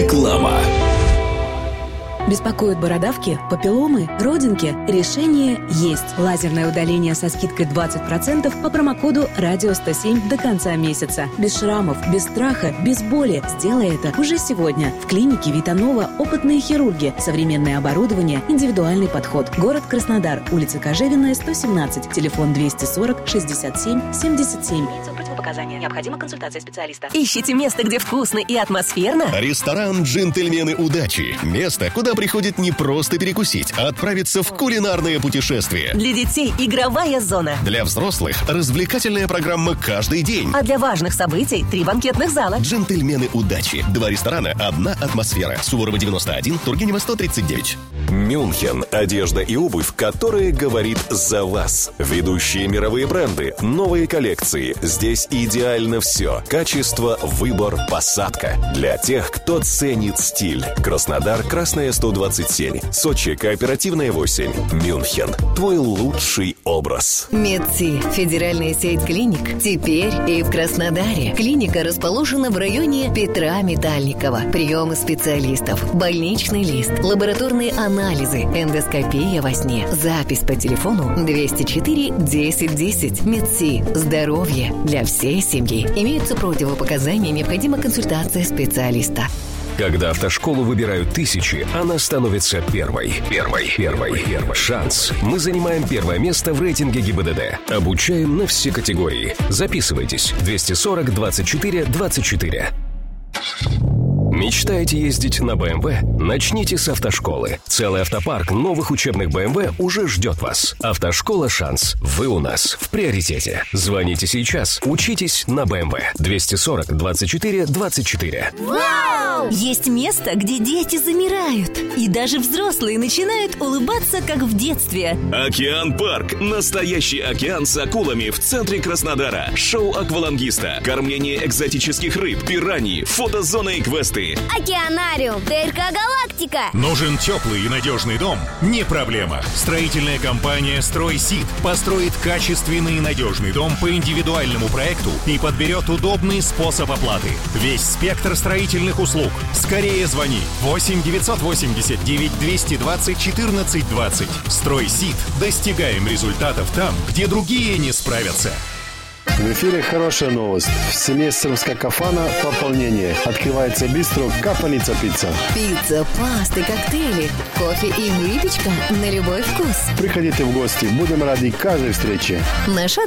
Реклама. Беспокоят бородавки, папилломы, родинки? Решение есть. Лазерное удаление со скидкой 20% по промокоду «Радио107» до конца месяца. Без шрамов, без страха, без боли. Сделай это уже сегодня. В клинике Витанова опытные хирурги, современное оборудование, индивидуальный подход. Город Краснодар, улица Кожевенная, 117, телефон 240 67 77. Противопоказания. Необходима консультация специалиста. Ищите место, где вкусно и атмосферно? Ресторан «Джентльмены удачи». Место, куда приходит не просто перекусить, а отправиться в кулинарное путешествие. Для детей игровая зона. Для взрослых развлекательная программа каждый день. А для важных событий 3 банкетных зала. «Джентльмены удачи». 2 ресторана, 1 атмосфера. Суворова 91, Тургенева 139. Мюнхен. Одежда и обувь, которая говорит за вас. Ведущие мировые бренды, новые коллекции. Здесь идеально все. Качество, выбор, посадка. Для тех, кто ценит стиль. Краснодар, Красная 127. Сочи, Кооперативная 8. Мюнхен. Твой лучший образ. Медси. Федеральная сеть клиник. Теперь и в Краснодаре. Клиника расположена в районе Петра Метальникова. Приемы специалистов. Больничный лист. Лабораторные анализы. Эндоскопия во сне. Запись по телефону 204 10 10. Медси. Здоровье для всей семьи. Имеются противопоказания, необходима консультация специалиста. Когда автошколу выбирают тысячи, она становится первой. Первой. Шанс. Мы занимаем первое место в рейтинге ГИБДД. Обучаем на все категории. Записывайтесь. 240 24 24. Мечтаете ездить на БМВ? Начните с автошколы. Целый автопарк новых учебных БМВ уже ждет вас. Автошкола «Шанс». Вы у нас в приоритете. Звоните сейчас. Учитесь на БМВ. 240 24 24. Вау! Есть место, где дети замирают. И даже взрослые начинают улыбаться, как в детстве. Океан-парк. Настоящий океан с акулами в центре Краснодара. Шоу аквалангиста. Кормление экзотических рыб, пираньи, фотозона и квесты. Океанариум, ТРК «Галактика». Нужен теплый и надежный дом? Не проблема. Строительная компания «Стройсид» построит качественный и надежный дом по индивидуальному проекту и подберет удобный способ оплаты. Весь спектр строительных услуг. Скорее звони. 8 989 220 14 20. «Стройсид». Достигаем результатов там, где другие не справятся. В эфире хорошая новость. В семестре Кафана пополнение. Открывается бистро «Капаница пицца». Пицца, пасты, коктейли, кофе и выпечка на любой вкус. Приходите в гости. Будем рады каждой встрече. Наша